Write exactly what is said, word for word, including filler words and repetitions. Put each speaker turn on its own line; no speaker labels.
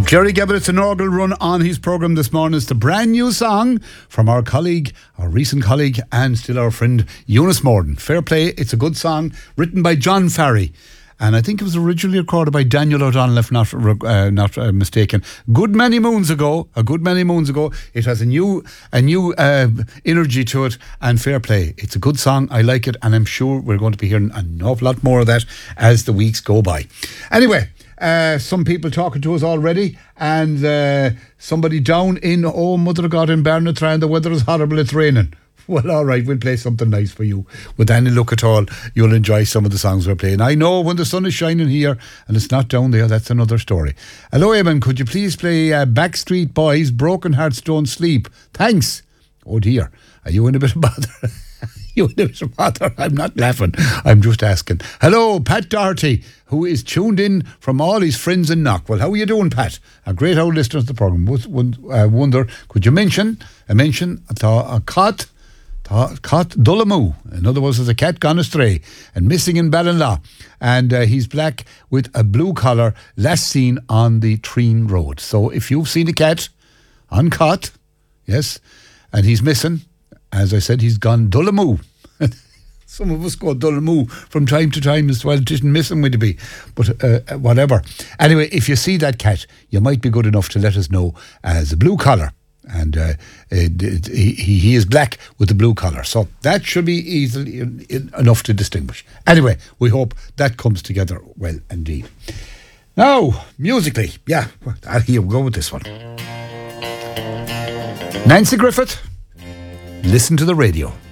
Jerry gave it an organ run on his programme this morning. It's a brand new song from our colleague, our recent colleague, and still our friend, Eunice Morden. Fair play, it's a good song, written by John Farry. And I think it was originally recorded by Daniel O'Donnell, if not uh, not uh, mistaken. Good many moons ago, a good many moons ago. It has a new a new uh, energy to it, and fair play. It's a good song. I like it, and I'm sure we're going to be hearing an awful lot more of that as the weeks go by. Anyway, uh, some people talking to us already, and uh, somebody down in, oh, Mother of God, in Barnatran, the weather is horrible, it's raining. Well, all right, we'll play something nice for you. With any look at all, you'll enjoy some of the songs we're playing. I know when the sun is shining here and it's not down there, that's another story. Hello, Eamon, could you please play uh, Backstreet Boys, Broken Hearts Don't Sleep? Thanks. Oh dear, are you in a bit of bother? you in a bit of bother? I'm not laughing, I'm just asking. Hello, Pat Doherty, who is tuned in from all his friends in Knock. Well, how are you doing, Pat? A great old listener to the programme. Uh, wonder, could you mention, uh, mention a, a cot, Cat Dullamoo, in other words, there's a cat gone astray and missing in Ballinlaw, and uh, he's black with a blue collar, last seen on the Treen Road. So if you've seen a cat on Cat, yes, and he's missing, as I said, he's gone Dullamoo. Some of us go Dullamoo from time to time as well. It didn't miss him, would it be? But uh, whatever. Anyway, if you see that cat, you might be good enough to let us know as a blue collar. And uh, it, it, he, he is black with the blue collar. So that should be easily in, in, enough to distinguish. Anyway, we hope that comes together well indeed. Now, musically, yeah, here we go with this one. Nancy Griffith, Listen to the Radio.